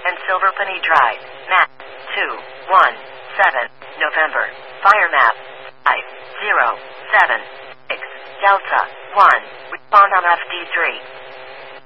and Silver Pony Drive. Map 217, November. Fire map 5076, Delta 1. Respond on FD3.